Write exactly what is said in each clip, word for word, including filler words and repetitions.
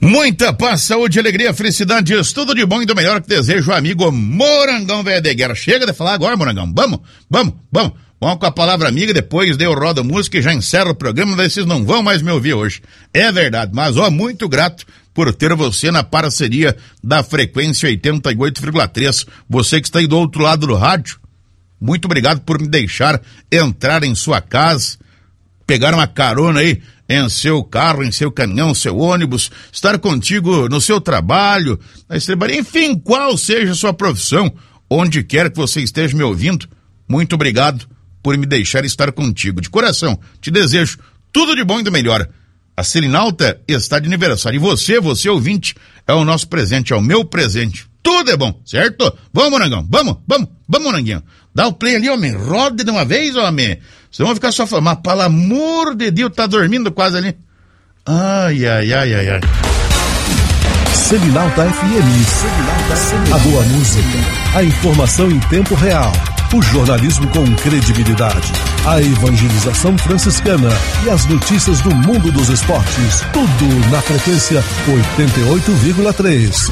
Muita paz, saúde, alegria, felicidade, tudo de bom e do melhor que deseja o amigo Morangão Velho de Guerra. Chega de falar agora, Morangão. Vamos, vamos, vamos. Vamos com a palavra amiga, depois deu roda música e já encerra o programa, daí vocês não vão mais me ouvir hoje. É verdade, mas ó, muito grato por ter você na parceria da Frequência oitenta e oito vírgula três. Você que está aí do outro lado do rádio, muito obrigado por me deixar entrar em sua casa, pegar uma carona aí em seu carro, em seu caminhão, seu ônibus, estar contigo no seu trabalho, enfim, qual seja a sua profissão, onde quer que você esteja me ouvindo, muito obrigado por me deixar estar contigo. De coração, te desejo tudo de bom e do melhor. A Selinalta está de aniversário e você, você ouvinte, é o nosso presente, é o meu presente. Tudo é bom, certo? Vamos, Morangão, vamos, vamos, vamos, Moranguinho. Dá o play ali, homem, roda de uma vez, homem. Senão vai ficar só falando, mas pelo amor de Deus, tá dormindo quase ali. Ai, ai, ai, ai, ai. Selinalta F M, Selinalta F M. A boa música, a informação em tempo real, o jornalismo com credibilidade, a evangelização franciscana e as notícias do mundo dos esportes. Tudo na frequência oitenta e oito vírgula três.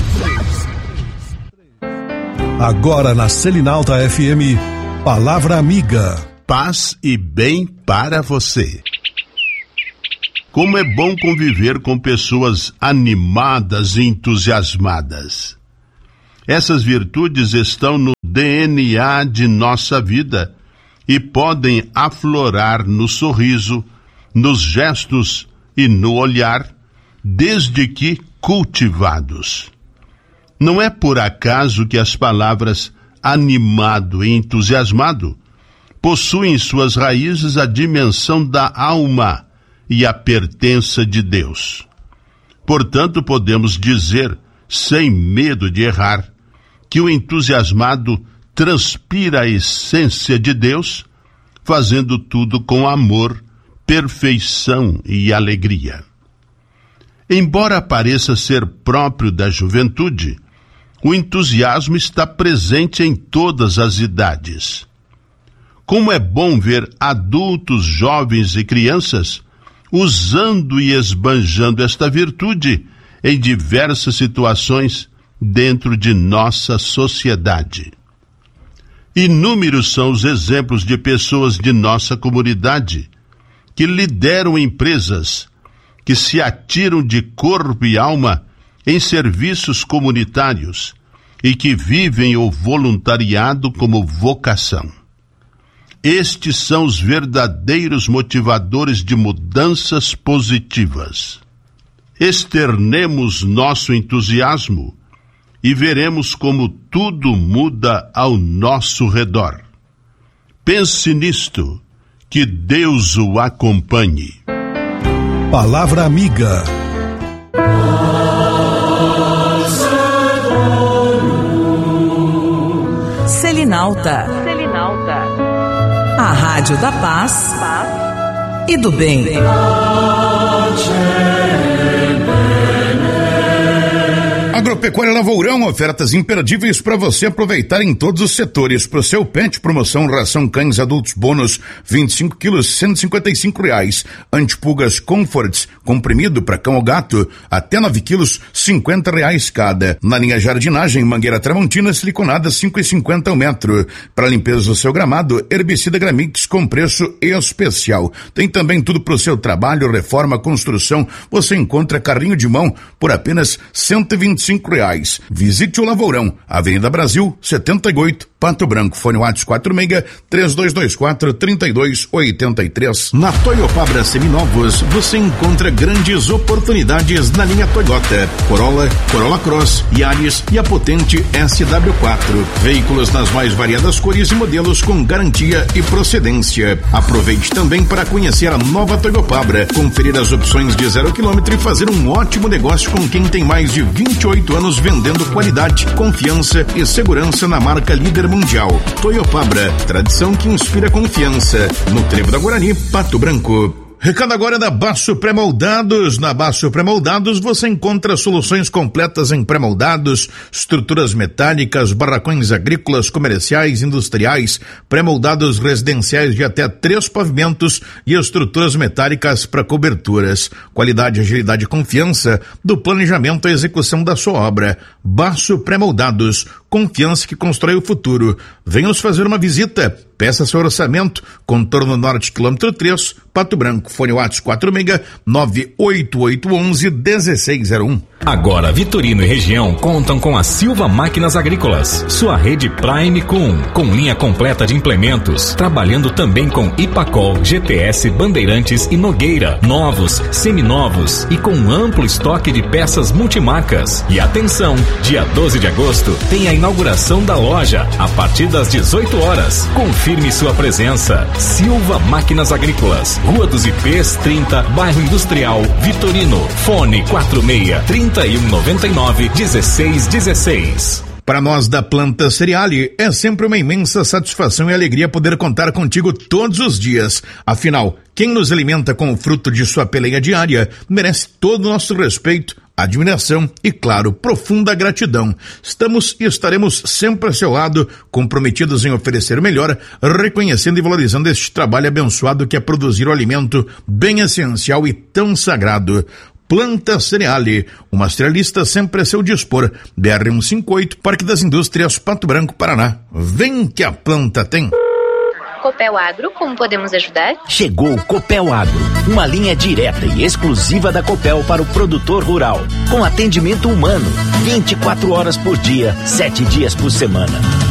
Agora na Selinalta F M, Palavra Amiga. Paz e bem para você. Como é bom conviver com pessoas animadas e entusiasmadas. Essas virtudes estão no D N A de nossa vida e podem aflorar no sorriso, nos gestos e no olhar, desde que cultivados. Não é por acaso que as palavras animado e entusiasmado possuem suas raízes a dimensão da alma e a pertença de Deus. Portanto, podemos dizer, sem medo de errar, que o entusiasmado transpira a essência de Deus, fazendo tudo com amor, perfeição e alegria. Embora pareça ser próprio da juventude, o entusiasmo está presente em todas as idades. Como é bom ver adultos, jovens e crianças usando e esbanjando esta virtude em diversas situações dentro de nossa sociedade. Inúmeros são os exemplos de pessoas de nossa comunidade que lideram empresas, que se atiram de corpo e alma em serviços comunitários e que vivem o voluntariado como vocação. Estes são os verdadeiros motivadores de mudanças positivas. Externemos nosso entusiasmo e veremos como tudo muda ao nosso redor. Pense nisto, que Deus o acompanhe. Palavra Amiga. Selinalta. Selinalta. A Rádio da Paz, Paz e do Bem. Agropecuária Lavourão, ofertas imperdíveis para você aproveitar em todos os setores. Pro seu pet, promoção ração cães adultos bônus, vinte e cinco quilos, cento e cinquenta e cinco reais. Antipulgas Comforts, comprimido para cão ou gato, até nove quilos, cinquenta reais cada. Na linha jardinagem, mangueira Tramontina siliconada, cinco e cinquenta o metro. Para limpeza do seu gramado, herbicida Gramix com preço especial. Tem também tudo pro seu trabalho, reforma, construção. Você encontra carrinho de mão por apenas cento e vinte e cinco reais. Visite o Lavourão, Avenida Brasil, setenta e oito, Pato Branco. Fone WhatsApp quatro seis, três dois dois quatro, três dois oito três. Na Toyopabra Seminovos, você encontra grandes oportunidades na linha Toyota, Corolla, Corolla Cross, Yaris e a potente S W quatro. Veículos nas mais variadas cores e modelos com garantia e procedência. Aproveite também para conhecer a nova Toyopabra, conferir as opções de zero quilômetro e fazer um ótimo negócio com quem tem mais de vinte e oito anos vendendo qualidade, confiança e segurança na marca líder mundial. Toyopabra, tradição que inspira confiança. No Trevo da Guarani, Pato Branco. Recado agora da Basso Pré-Moldados. Na Basso Pré-Moldados você encontra soluções completas em pré-moldados, estruturas metálicas, barracões agrícolas, comerciais, industriais, pré-moldados residenciais de até três pavimentos e estruturas metálicas para coberturas. Qualidade, agilidade e confiança do planejamento e execução da sua obra. Basso Pré-Moldados, confiança que constrói o futuro. Venha nos fazer uma visita. Peça seu orçamento. Contorno Norte, quilômetro três, Pato Branco. Fone WhatsApp quatro seis nove oito oito um um um seis zero um. Agora Vitorino e região contam com a Silva Máquinas Agrícolas, sua rede Prime Com, com linha completa de implementos, trabalhando também com Ipacol, G P S, Bandeirantes e Nogueira, novos, seminovos e com amplo estoque de peças multimarcas. E atenção, dia doze de agosto tem a inauguração da loja, a partir das dezoito horas. Confirme sua presença. Silva Máquinas Agrícolas, Rua dos Ipês trinta, Bairro Industrial, Vitorino. Fone quatro seis, trinta e um noventa e nove, dezesseis dezesseis. Para nós da Planta Cereale, é sempre uma imensa satisfação e alegria poder contar contigo todos os dias. Afinal, quem nos alimenta com o fruto de sua peleia diária merece todo o nosso respeito, admiração e, claro, profunda gratidão. Estamos e estaremos sempre a seu lado, comprometidos em oferecer o melhor, reconhecendo e valorizando este trabalho abençoado que é produzir o alimento bem essencial e tão sagrado. Planta Cereale, uma cerealista sempre a seu dispor. B R cento e cinquenta e oito, Parque das Indústrias, Pato Branco, Paraná. Vem que a planta tem. Copel Agro, como podemos ajudar? Chegou o Copel Agro, uma linha direta e exclusiva da Copel para o produtor rural, com atendimento humano, vinte e quatro horas por dia, sete dias por semana.